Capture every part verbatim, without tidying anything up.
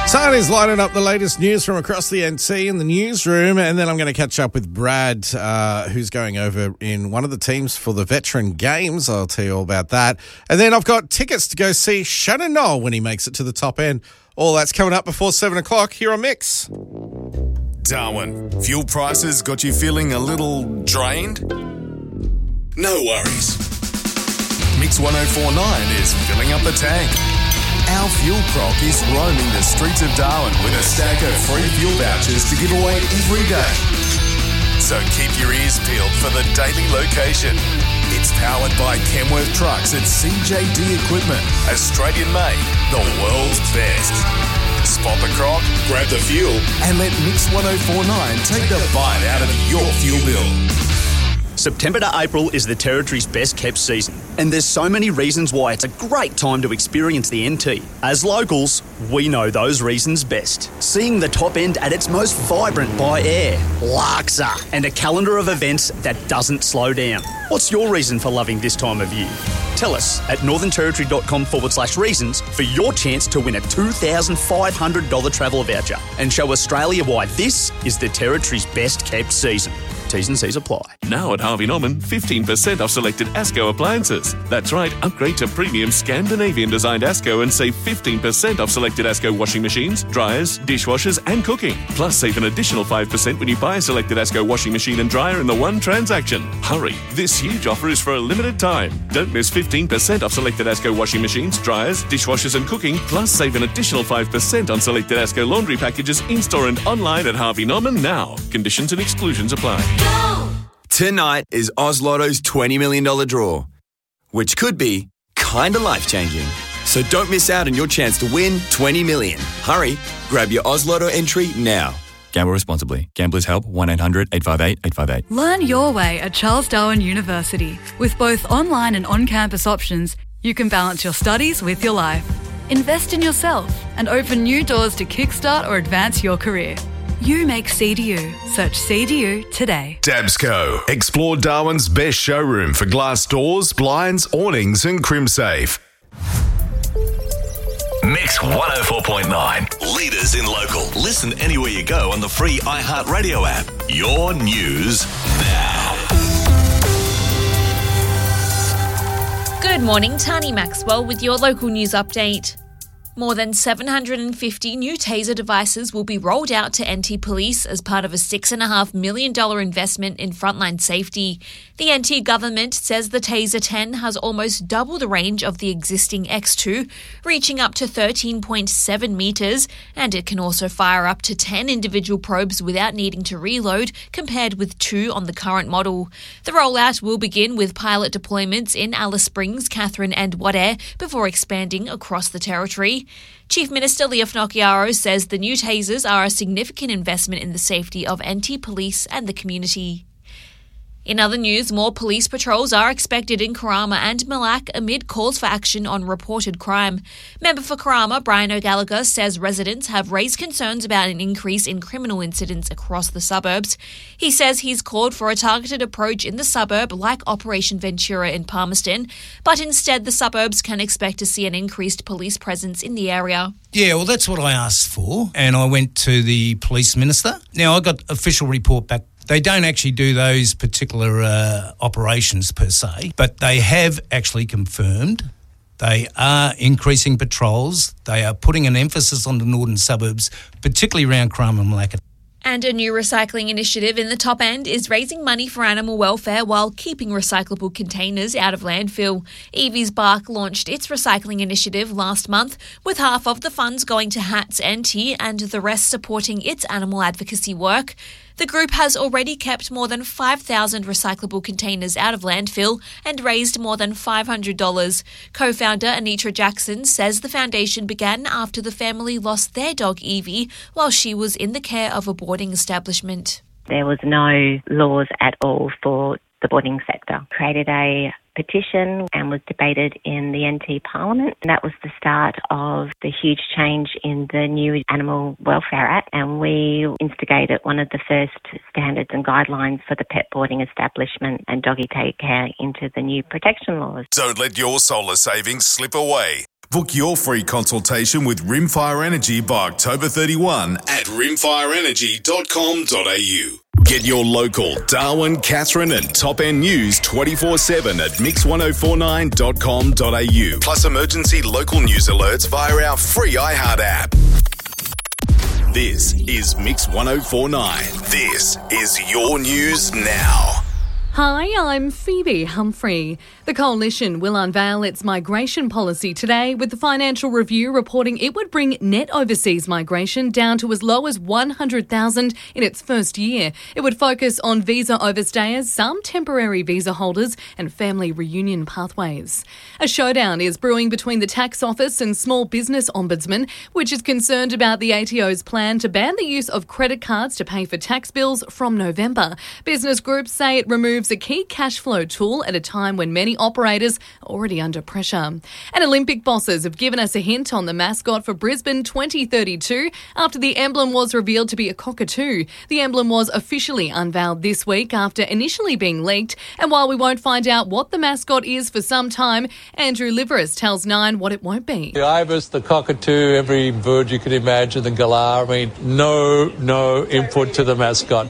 Tony's lining up the latest news from across the N T in the newsroom, and then I'm going to catch up with Brad, uh, who's going over in one of the teams for the Veteran Games. I'll tell you all about that. And then I've got tickets to go see Shannon Noll when he makes it to the top end. All that's coming up before seven o'clock here on Mix. Darwin, fuel prices got you feeling a little drained? No worries. Mix one oh four point nine is filling up the tank. Our fuel croc is roaming the streets of Darwin with a stack of free fuel vouchers to give away every day. So keep your ears peeled for the daily location. It's powered by Kenworth Trucks at C J D Equipment. Australian made, the world's best. Spot the croc, grab the fuel, and let Mix one oh four point nine take the bite out of your fuel bill. September to April is the Territory's best kept season, and there's so many reasons why it's a great time to experience the N T. As locals, we know those reasons best. Seeing the top end at its most vibrant by air, Larksa, and a calendar of events that doesn't slow down. What's your reason for loving this time of year? Tell us at northernterritory.com forward slash reasons for your chance to win a two thousand five hundred dollars travel voucher and show Australia why this is the Territory's best kept season. T's and C's apply. Now at Harvey Norman, fifteen percent off selected ASCO appliances. That's right, upgrade to premium Scandinavian-designed ASCO and save fifteen percent off selected ASCO washing machines, dryers, dishwashers and cooking. Plus, save an additional five percent when you buy a selected ASCO washing machine and dryer in the one transaction. Hurry, this huge offer is for a limited time. Don't miss fifteen percent off selected ASCO washing machines, dryers, dishwashers and cooking. Plus, save an additional five percent on selected ASCO laundry packages in-store and online at Harvey Norman now. Conditions and exclusions apply. Go! Tonight is Oz Lotto's twenty million dollars draw, which could be kinda life-changing. So don't miss out on your chance to win twenty million dollars. Hurry, grab your Oz Lotto entry now. Gamble responsibly. Gamblers Help, one eight hundred eight five eight eight five eight. Learn your way at Charles Darwin University. With both online and on-campus options, you can balance your studies with your life. Invest in yourself and open new doors to kickstart or advance your career. You make C D U. Search C D U today. Dabsco. Explore Darwin's best showroom for glass doors, blinds, awnings and CrimSafe. Mix one oh four point nine. Leaders in local. Listen anywhere you go on the free iHeartRadio app. Your news now. Good morning, Tani Maxwell with your local news update. More than seven hundred fifty new taser devices will be rolled out to N T Police as part of a six point five million dollars investment in frontline safety. The N T government says the Taser ten has almost double the range of the existing X two, reaching up to thirteen point seven metres, and it can also fire up to ten individual probes without needing to reload, compared with two on the current model. The rollout will begin with pilot deployments in Alice Springs, Katherine and Wadeye before expanding across the territory. Chief Minister Leah Finocchiaro says the new tasers are a significant investment in the safety of N T Police and the community. In other news, more police patrols are expected in Karama and Malak amid calls for action on reported crime. Member for Karama, Brian O'Gallagher, says residents have raised concerns about an increase in criminal incidents across the suburbs. He says he's called for a targeted approach in the suburb like Operation Ventura in Palmerston, but instead the suburbs can expect to see an increased police presence in the area. Yeah, well, that's what I asked for, and I went to the police minister. Now, I got official report back. They don't actually do those particular uh, operations per se, but they have actually confirmed they are increasing patrols. They are putting an emphasis on the northern suburbs, particularly around Karama and Malacca. And a new recycling initiative in the top end is raising money for animal welfare while keeping recyclable containers out of landfill. Evie's Bark launched its recycling initiative last month, with half of the funds going to Hats N T and the rest supporting its animal advocacy work. The group has already kept more than five thousand recyclable containers out of landfill and raised more than five hundred dollars. Co-founder Anitra Jackson says the foundation began after the family lost their dog Evie while she was in the care of a boarding establishment. There was no laws at all for the boarding sector. Created a petition and was debated in the N T Parliament. And that was the start of the huge change in the new Animal Welfare Act, and we instigated one of the first standards and guidelines for the pet boarding establishment and doggy take care into the new protection laws. Don't let your solar savings slip away. Book your free consultation with Rimfire Energy by October thirty-first at rimfire energy dot com dot a u. Get your local Darwin, Katherine and top end news twenty-four seven at mix ten forty-nine dot com dot a u. Plus emergency local news alerts via our free iHeart app. This is Mix ten forty-nine. This is your news now. Hi, I'm Phoebe Humphrey. The Coalition will unveil its migration policy today, with the Financial Review reporting it would bring net overseas migration down to as low as one hundred thousand in its first year. It would focus on visa overstayers, some temporary visa holders and family reunion pathways. A showdown is brewing between the Tax Office and Small Business Ombudsman, which is concerned about the A T O's plan to ban the use of credit cards to pay for tax bills from November. Business groups say it removes a key cash flow tool at a time when many operators are already under pressure. And Olympic bosses have given us a hint on the mascot for Brisbane twenty thirty-two after the emblem was revealed to be a cockatoo. The emblem was officially unveiled this week after initially being leaked, and while we won't find out what the mascot is for some time, Andrew Liveris tells Nine what it won't be. The ibis, the cockatoo, every bird you could imagine, the galah, I mean, no, no input to the mascot.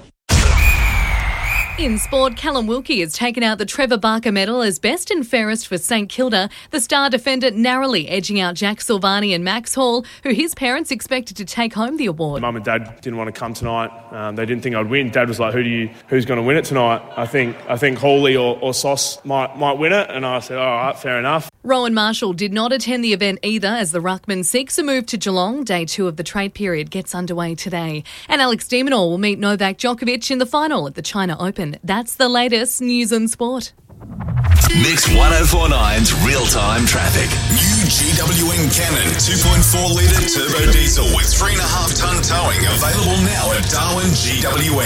In sport, Callum Wilkie has taken out the Trevor Barker medal as best and fairest for St Kilda, the star defender narrowly edging out Jack Silvani and Max Hall, who his parents expected to take home the award. Mum and Dad didn't want to come tonight. Um, they didn't think I'd win. Dad was like, "Who do you? Who's going to win it tonight?" I think I think Hawley or, or Sauce might might win it, and I said, "All right, fair enough." Rowan Marshall did not attend the event either, as the ruckman seeks a move to Geelong. Day two of the trade period gets underway today. And Alex de Minaur will meet Novak Djokovic in the final at the China Open. That's the latest news and sport. Mix ten forty-nine's real-time traffic. New G W N Cannon two point four litre turbo diesel with three point five tonne towing available now at Darwin G W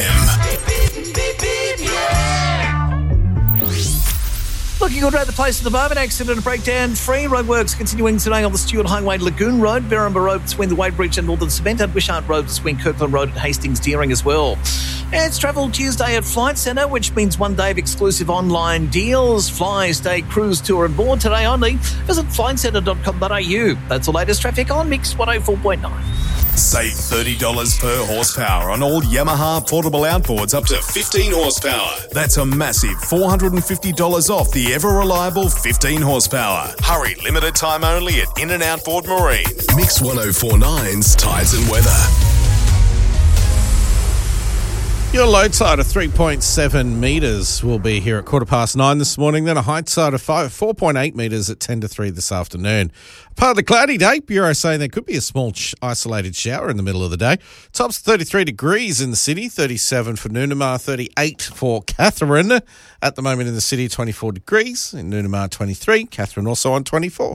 M. Looking good around the place at the moment. Accident and breakdown free. Roadworks continuing today on the Stewart Highway, Lagoon Road, Berrimah Road between the Wade Bridge and Northern Cement, and Wishart Road between Kirkland Road and Hastings Deering as well. And it's Travel Tuesday at Flight Centre, which means one day of exclusive online deals. Fly, stay, cruise, tour and board today only. Visit flight centre dot com dot a u. That's the latest traffic on Mix one oh four point nine. Save thirty dollars per horsepower on all Yamaha portable outboards up to fifteen horsepower. That's a massive four hundred fifty dollars off the ever-reliable fifteen horsepower. Hurry, limited time only at In and Outboard Marine. Mix ten forty-nine's Tides and Weather. Your low tide of three point seven metres will be here at quarter past nine this morning, then a high tide of five, four point eight metres at ten to three this afternoon. Part of the cloudy day, Bureau saying there could be a small sh- isolated shower in the middle of the day. Tops thirty-three degrees in the city, thirty-seven for Noonamar, thirty-eight for Katherine. At the moment in the city, twenty-four degrees. In Noonamar, twenty-three. Katherine also on twenty-four.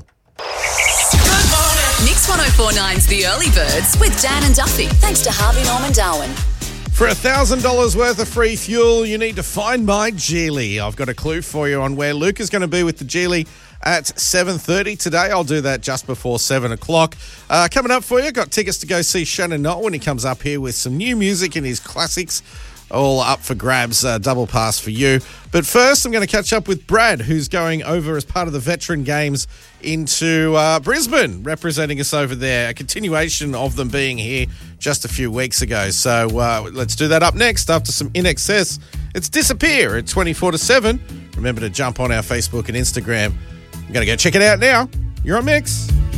Mix ten forty-nine's The Early Birds with Dan and Duffy, thanks to Harvey Norman Darwin. For one thousand dollars worth of free fuel, you need to find my Geely. I've got a clue for you on where Luke is going to be with the Geely at seven thirty today. I'll do that just before seven o'clock. Uh, coming up for you, got tickets to go see Shannon Knoll when he comes up here with some new music and his classics. All up for grabs, uh, double pass for you. But first, I'm going to catch up with Brad, who's going over as part of the Veteran Games into uh, Brisbane, representing us over there. A continuation of them being here just a few weeks ago. So uh, let's do that up next after some In Excess. It's Disappear at twenty-four to seven. Remember to jump on our Facebook and Instagram. I'm going to go check it out now. You're on Mix.